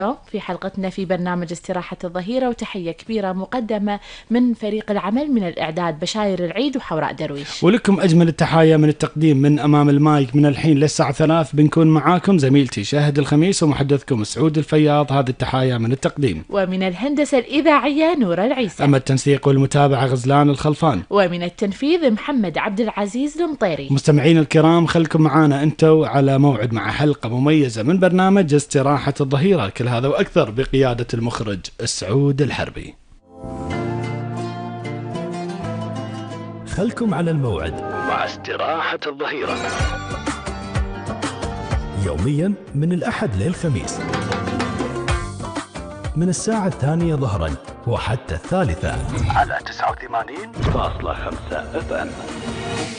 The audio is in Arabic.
في حلقتنا في برنامج استراحة الظهيرة، وتحية كبيرة مقدمة من فريق العمل من الإعداد بشاير العيد وحوراء درويش. ولكم أجمل التحايا من التقديم من أمام المايك من الحين للساعة 3 بنكون معاكم زميلتي شاهد الخميس ومحدثكم سعود الفياض. هذه التحايا من التقديم، ومن الهندسة الإذاعية نور العيسى، أما التنسيق والمتابعة غزلان الخلفان، ومن التنفيذ محمد عبد العزيز المطيري. مستمعين الكرام خلكم معانا أنتوا على موعد مع حلقة مميزة من برنامج استراحة الظهيرة، كل هذا وأكثر بقيادة المخرج سعود الحربي. خلكم على الموعد مع استراحة الظهيرة يوميا من الأحد للخميس من الساعة 2 ظهرا وحتى 3 على 89.5 FM.